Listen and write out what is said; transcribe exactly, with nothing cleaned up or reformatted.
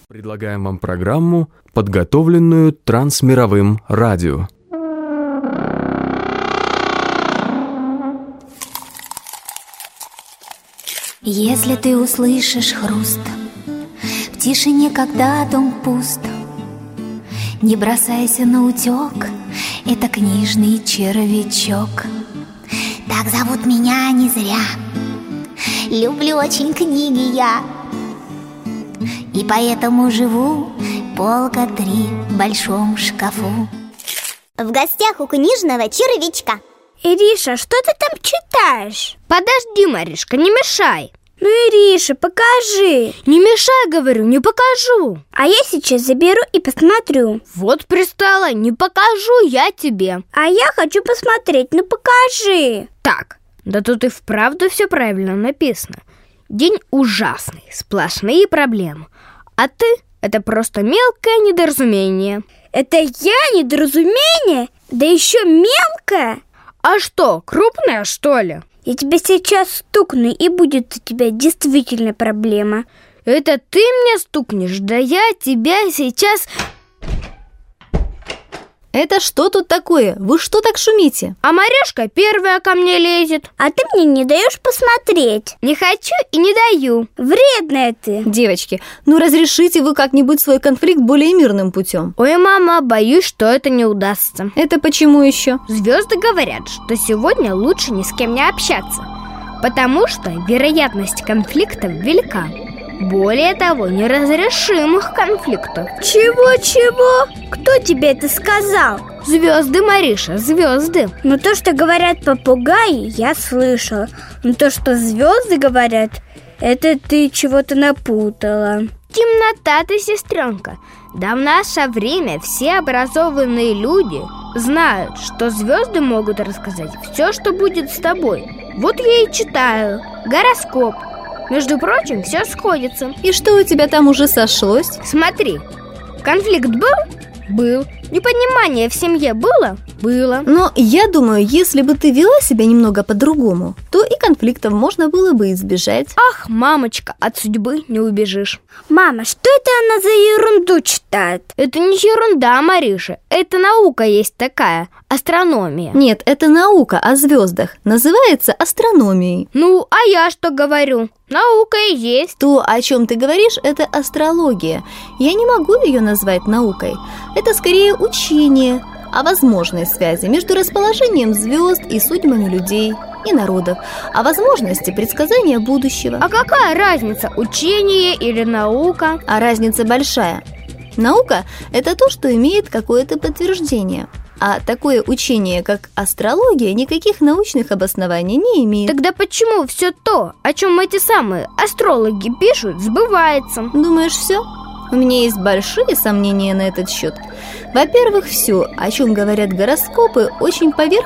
Предлагаем вам программу, подготовленную Трансмировым радио. Если ты услышишь хруст в тишине, когда дом пуст, не бросайся на утек, это книжный червячок. Так зовут меня не зря, люблю очень книги я, и поэтому живу полка три в большом шкафу. В гостях у книжного червячка. Ириша, что ты там читаешь? Подожди, Маришка, не мешай. Ну, Ириша, покажи. Не мешай, говорю, не покажу. А я сейчас заберу и посмотрю. Вот пристала, не покажу я тебе. А я хочу посмотреть, ну покажи. Так, да тут и вправду все правильно написано. День ужасный, сплошные проблемы. А ты — это просто мелкое недоразумение. Это я недоразумение? Да еще мелкое? А что, крупное, что ли? Я тебя сейчас стукну, и будет у тебя действительно проблема. Это ты мне стукнешь? Да я тебя сейчас... Это что тут такое? Вы что так шумите? А Маришка первая ко мне лезет. А ты мне не даешь посмотреть. Не хочу и не даю. Вредная ты. Девочки, ну разрешите вы как-нибудь свой конфликт более мирным путем. Ой, мама, боюсь, что это не удастся. Это почему еще? Звезды говорят, что сегодня лучше ни с кем не общаться, потому что вероятность конфликтов велика. Более того, неразрешимых конфликтов. Чего-чего? Кто тебе это сказал? Звезды, Мариша, звезды. Ну то, что говорят попугаи, я слышала. Но то, что звезды говорят, это ты чего-то напутала. Темнота ты, сестренка. Да в наше время все образованные люди знают, что звезды могут рассказать все, что будет с тобой. Вот я и читаю гороскоп. Между прочим, все сходится. И что у тебя там уже сошлось? Смотри, конфликт был? Был. Непонимание в семье было? Было. Но я думаю, если бы ты вела себя немного по-другому, то и конфликтов можно было бы избежать. Ах, мамочка, от судьбы не убежишь. Мама, что это она за ерунду читает? Это не ерунда, Мариша. Это наука есть такая, астрономия. Нет, это наука о звездах. Называется астрономией. Ну, а я что говорю? Наука и есть. То, о чем ты говоришь, это астрология. Я не могу ее назвать наукой. Это скорее учение о возможной связи между расположением звезд и судьбами людей и народов, о возможности предсказания будущего. А какая разница, учение или наука? А разница большая. Наука – это то, что имеет какое-то подтверждение. А такое учение, как астрология, никаких научных обоснований не имеет. Тогда почему все то, о чем эти самые астрологи пишут, сбывается? Думаешь, все? У меня есть большие сомнения на этот счет. Во-первых, все, о чем говорят гороскопы, очень поверхностно